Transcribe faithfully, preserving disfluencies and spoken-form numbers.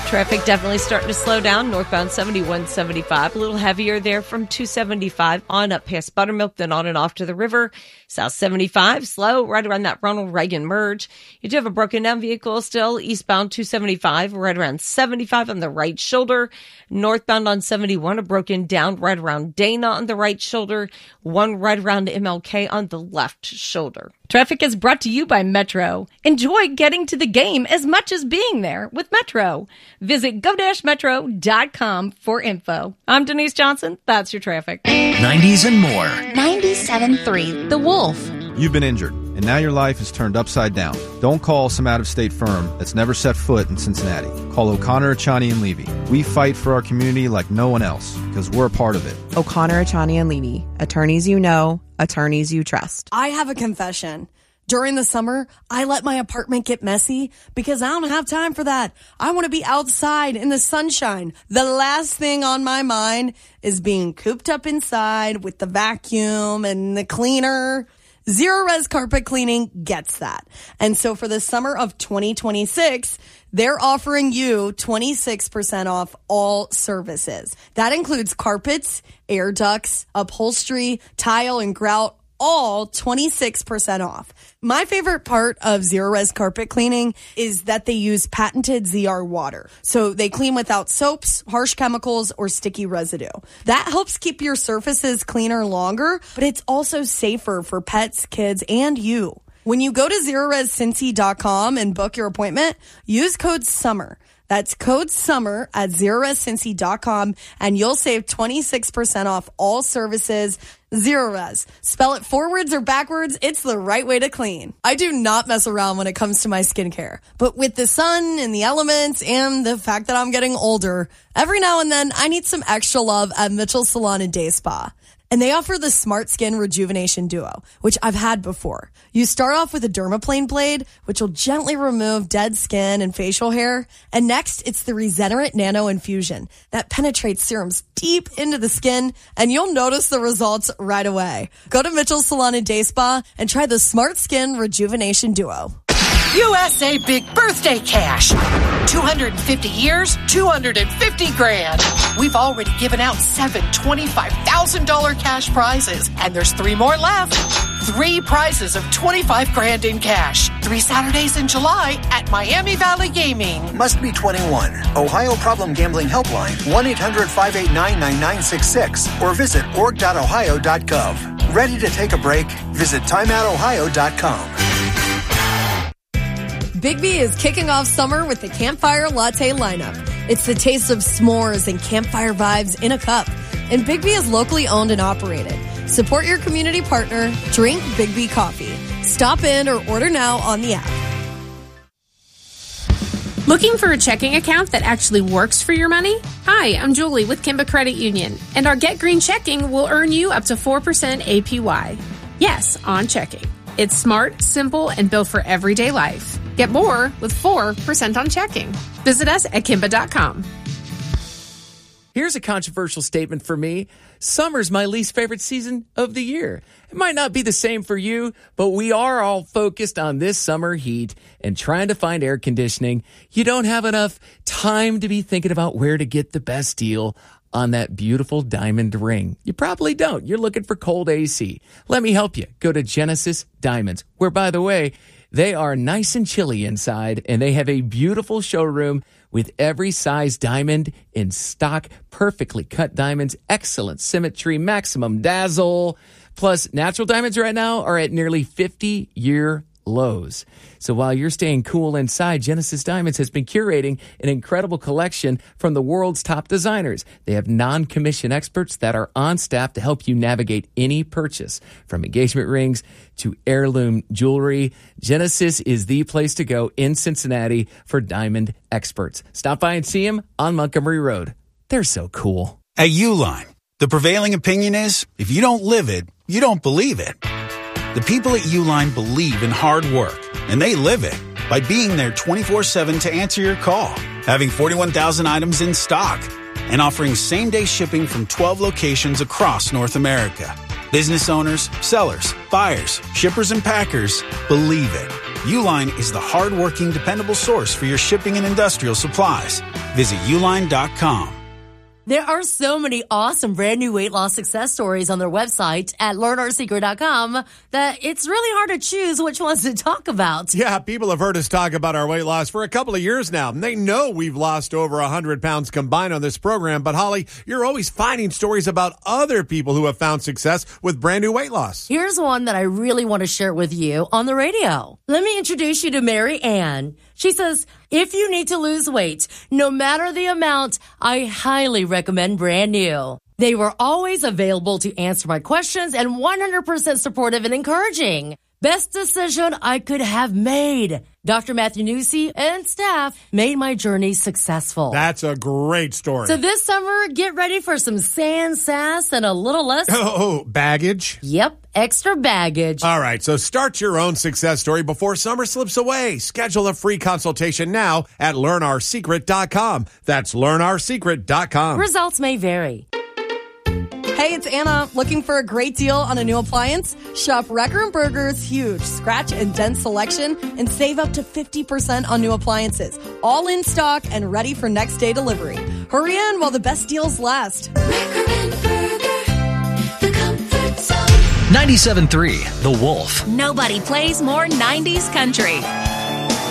Traffic definitely starting to slow down. Northbound seventy-one seventy-five, a little heavier there from two seventy-five on up past Buttermilk, then on and off to the river. South seventy-five, slow right around that Ronald Reagan merge. You do have a broken down vehicle still eastbound two seventy-five, right around seventy-five on the right shoulder. Northbound on seventy-one, a broken down right around Dana on the right shoulder. One right around M L K on the left shoulder. Traffic is brought to you by Metro. Enjoy getting to the game as much as being there with Metro. Visit go dash metro dot com for info. I'm Denise Johnson. That's your traffic. nineties and more. ninety-seven point three The Wolf. You've been injured, and now your life is turned upside down. Don't call some out-of-state firm that's never set foot in Cincinnati. Call O'Connor, Achani, and Levy. We fight for our community like no one else, because we're a part of it. O'Connor, Achani, and Levy. Attorneys you know, attorneys you trust. I have a confession. During the summer, I let my apartment get messy because I don't have time for that. I want to be outside in the sunshine. The last thing on my mind is being cooped up inside with the vacuum and the cleaner. Zerorez Carpet Cleaning gets that. And so for the summer of twenty twenty-six, they're offering you twenty-six percent off all services. That includes carpets, air ducts, upholstery, tile, and grout, all twenty-six percent off. My favorite part of Zerorez Carpet Cleaning is that they use patented Z R water. So they clean without soaps, harsh chemicals, or sticky residue. That helps keep your surfaces cleaner longer, but it's also safer for pets, kids, and you. When you go to Zerorez Cincy dot com and book your appointment, use code SUMMER. That's code SUMMER at Zerorez Cincy dot com, and you'll save twenty-six percent off all services. Zerorez. Spell it forwards or backwards, it's the right way to clean. I do not mess around when it comes to my skincare. But with the sun and the elements and the fact that I'm getting older, every now and then I need some extra love at Mitchell Salon and Day Spa. And they offer the Smart Skin Rejuvenation Duo, which I've had before. You start off with a Dermaplane blade, which will gently remove dead skin and facial hair. And next, it's the Regenerate Nano Infusion that penetrates serums deep into the skin, and you'll notice the results right away. Go to Mitchell Salon and Day Spa and try the Smart Skin Rejuvenation Duo. U S A Big Birthday Cash. two hundred fifty years, two hundred fifty grand. We've already given out seven twenty-five thousand dollars cash prizes, and there's three more left. Three prizes of twenty-five grand in cash. Three Saturdays in July at Miami Valley Gaming. Must be twenty-one. Ohio Problem Gambling Helpline, one eight hundred five eight nine nine nine six six, or visit org dot ohio dot gov. Ready to take a break? Visit time out ohio dot com. Big B is kicking off summer with the Campfire Latte lineup. It's the taste of s'mores and campfire vibes in a cup. And Big B is locally owned and operated. Support your community partner. Drink Big B coffee. Stop in or order now on the app. Looking for a checking account that actually works for your money? Hi, I'm Julie with Kimba Credit Union, and our Get Green checking will earn you up to four percent A P Y. Yes, on checking. It's smart, simple, and built for everyday life. Get more with four percent on checking. Visit us at kimba dot com. Here's a controversial statement for me. Summer's my least favorite season of the year. It might not be the same for you, but we are all focused on this summer heat and trying to find air conditioning. You don't have enough time to be thinking about where to get the best deal on that beautiful diamond ring. You probably don't. You're looking for cold A C. Let me help you. Go to Genesis Diamonds, where, by the way, they are nice and chilly inside, and they have a beautiful showroom with every size diamond in stock, perfectly cut diamonds, excellent symmetry, maximum dazzle. Plus, natural diamonds right now are at nearly fifty-year lows. So while you're staying cool inside, Genesis Diamonds has been curating an incredible collection from the world's top designers. They have non-commission experts that are on staff to help you navigate any purchase, from engagement rings to heirloom jewelry. Genesis is the place to go in Cincinnati for diamond experts. Stop by and see them on Montgomery Road. They're so cool. At Uline, the prevailing opinion is, if you don't live it, you don't believe it. The people at Uline believe in hard work, and they live it by being there twenty-four seven to answer your call, having forty-one thousand items in stock, and offering same-day shipping from twelve locations across North America. Business owners, sellers, buyers, shippers, and packers believe it. Uline is the hard-working, dependable source for your shipping and industrial supplies. Visit uline dot com. There are so many awesome brand new weight loss success stories on their website at learn our secret dot com that it's really hard to choose which ones to talk about. Yeah, people have heard us talk about our weight loss for a couple of years now. They know we've lost over one hundred pounds combined on this program. But, Holly, you're always finding stories about other people who have found success with brand new weight loss. Here's one that I really want to share with you on the radio. Let me introduce you to Mary Ann. She says, if you need to lose weight, no matter the amount, I highly recommend Brand New. They were always available to answer my questions and one hundred percent supportive and encouraging. Best decision I could have made. Doctor Matthew Newsey and staff made my journey successful. That's a great story. So this summer, get ready for some sand sass and a little less... Oh, oh, baggage? Yep, extra baggage. All right, so start your own success story before summer slips away. Schedule a free consultation now at learn our secret dot com. That's learn our secret dot com. Results may vary. Hey, it's Anna. Looking for a great deal on a new appliance? Shop Wrecker and Burger's huge scratch and dent selection and save up to fifty percent on new appliances. All in stock and ready for next day delivery. Hurry in while the best deals last. Wrecker and Burger, the comfort zone. ninety-seven point three, The Wolf. Nobody plays more nineties country.